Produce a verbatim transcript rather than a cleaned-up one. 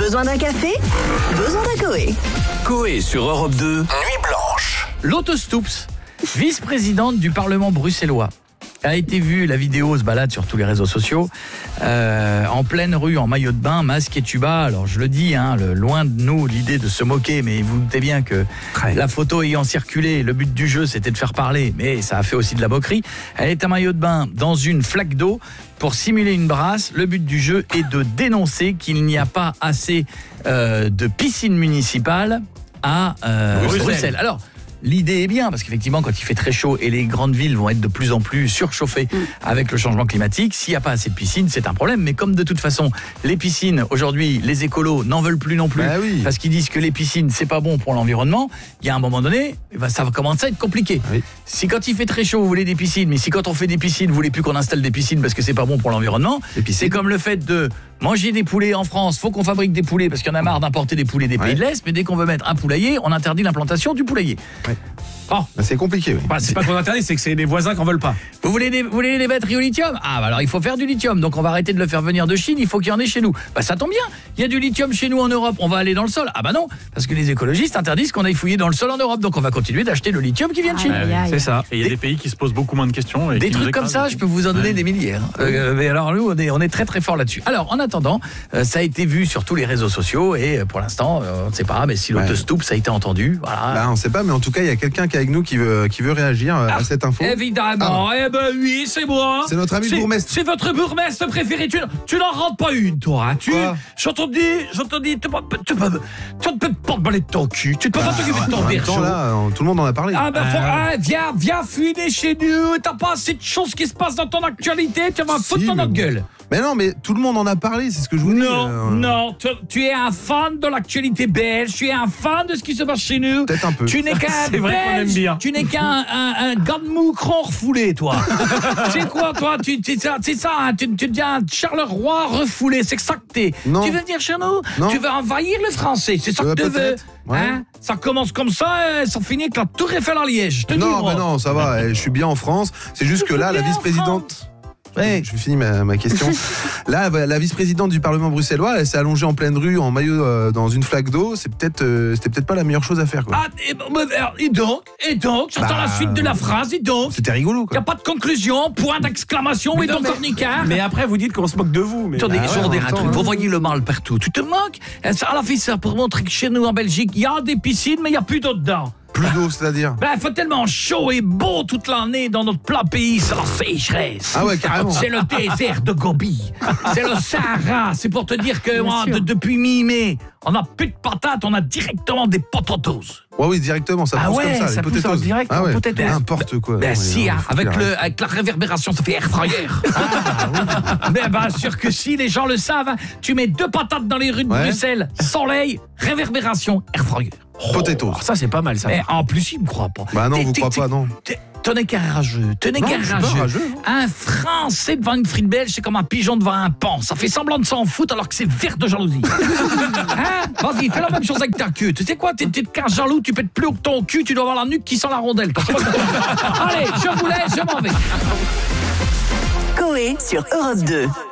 Besoin d'un café? Besoin d'un Coé. Coé sur Europe deux, Nuit Blanche. Lotte Stoops, vice-présidente du Parlement bruxellois, a été vue, la vidéo se balade sur tous les réseaux sociaux, euh, en pleine rue, en maillot de bain, masque et tuba. Alors je le dis, hein, le, loin de nous l'idée de se moquer, mais vous doutez bien que ouais. La photo ayant circulé, le but du jeu c'était de faire parler, mais ça a fait aussi de la moquerie. Elle est en maillot de bain dans une flaque d'eau pour simuler une brasse. Le but du jeu est de dénoncer qu'il n'y a pas assez euh, de piscines municipales à euh, Bruxelles. Bruxelles. Alors, l'idée est bien, parce qu'effectivement, quand il fait très chaud et les grandes villes vont être de plus en plus surchauffées mmh. avec le changement climatique, s'il n'y a pas assez de piscines, c'est un problème. Mais comme de toute façon, les piscines, aujourd'hui, les écolos n'en veulent plus non plus, bah oui. parce qu'ils disent que les piscines, c'est pas bon pour l'environnement, il y a un moment donné, ça va commencer à être compliqué. Oui. Si quand il fait très chaud, vous voulez des piscines, mais si quand on fait des piscines, vous voulez plus qu'on installe des piscines parce que c'est pas bon pour l'environnement, c'est comme le fait de manger des poulets en France, faut qu'on fabrique des poulets parce qu'il y en a marre d'importer des poulets des pays ouais. de l'Est, mais dès qu'on veut mettre un poulailler, on interdit l'implantation du poulailler. Ouais. Oh. Ben c'est compliqué. Oui. Bah, c'est pas qu'on interdit, c'est que c'est les voisins qui en veulent pas. Vous voulez des, vous voulez des batteries au lithium? Ah, bah alors il faut faire du lithium. Donc on va arrêter de le faire venir de Chine, il faut qu'il y en ait chez nous. Bah ça tombe bien, il y a du lithium chez nous en Europe, on va aller dans le sol. Ah bah non, parce que les écologistes interdisent qu'on aille fouiller dans le sol en Europe. Donc on va continuer d'acheter le lithium qui vient de Chine. Ah, oui, c'est ça. Et il y a des, des pays qui se posent beaucoup moins de questions. Et des qui trucs comme ça, je peux vous en donner ouais. des milliers. Hein. Euh, mais alors nous, on est, on est très très fort là-dessus. Alors en attendant, euh, ça a été vu sur tous les réseaux sociaux et pour l'instant, euh, on ne sait pas, mais si Lotte ouais. Stoops ça a été entendu. Voilà. Bah, on ne sait pas, mais en tout cas, il y a quelqu'un qui est avec nous qui veut, qui veut réagir à ah, cette info. Évidemment, ah. eh ben oui, c'est moi. C'est notre ami c'est, bourgmestre. C'est votre bourgmestre préféré. Tu, tu n'en rentres pas une, toi. Hein. Tu, j'entends dire, j'entends dire, tu ne peux pas te baler de ton cul. Tu ne peux ah, pas t'occuper de ton bergeau. Là, tout le monde en a parlé. Ah ben, faut, ah, viens, viens fuiner chez nous. T'as pas assez de choses qui se passent dans ton actualité. Tu vas si, foutre ton autre gueule. Mais non, mais tout le monde en a parlé, c'est ce que je vous dis. Non, euh... non, tu, tu es un fan de l'actualité belge, tu es un fan de ce qui se passe chez nous. Peut-être un peu. Tu n'es qu'un c'est vrai qu'on aime bien. Tu n'es qu'un un, un gars de moucron refoulé, toi. C'est quoi, toi? Tu, tu, c'est ça, hein, tu, tu deviens un Charleroi refoulé, c'est que ça que t'es. Non. Tu veux venir chez nous? Non. Tu veux envahir le français, c'est ça euh, que tu veux. Ouais. Hein? Ça commence comme ça, et ça finit avec la Tour Eiffel à Liège. Je te non, dis, bah non, ça va, je suis bien en France. C'est juste que là, la vice-présidente... Ouais. Je finis ma, ma question. Là, la vice-présidente du Parlement bruxellois, elle s'est allongée en pleine rue en maillot euh, dans une flaque d'eau. C'est peut-être, euh, c'était peut-être pas la meilleure chose à faire, quoi. Ah, et, et donc, et donc, j'entends bah, la suite de la phrase. Et donc, c'était rigolo, quoi. Y a pas de conclusion, point d'exclamation. Mais et donc, cornicard. Mais après, vous dites qu'on se moque de vous. Mais attendez, ah je ouais, vais dire un temps, truc. hein. Vous voyez le mal partout. Tu te moques? Elle a fait ça pour montrer que chez nous en Belgique, il y a des piscines, mais il y a plus d'eau dedans. Plus d'eau, c'est-à-dire? Ben, il fait tellement chaud et beau toute l'année dans notre plat pays, c'est la sécheresse. Ah ouais, carrément. C'est le désert de Gobi. C'est le Sahara. C'est pour te dire que moi, de, depuis mi-mai, on n'a plus de patates, on a directement des potatoes. Ouais, oui, directement, ça ah pousse ouais, comme ça. ça les pousse en direct, ah ouais, potatoes. N'importe quoi. Ben non, si, non, hein, avec, le, avec la réverbération, ça fait air fryer. Ah, oui. Ben bien sûr que si, les gens le savent. Hein, tu mets deux patates dans les rues de ouais. Bruxelles, soleil, réverbération, air fryer. Oh, potatoes. Ça, c'est pas mal, ça. Mais en plus, il me croit pas. Bah non, t'es, vous croyez pas, non. Tenez qu'un rageux, tenez qu'un rageux. Un Français devant une frite belge, c'est comme un pigeon devant un pan. Ça fait semblant de s'en foutre alors que c'est vert de jalousie. Hein? Vas-y, fais la même chose avec ta queue. Tu sais quoi, t'es, t'es qu'un jaloux, tu pètes plus haut que ton cul, tu dois avoir la nuque qui sent la rondelle. Allez, je vous laisse, je m'en vais. Coé sur Europe deux.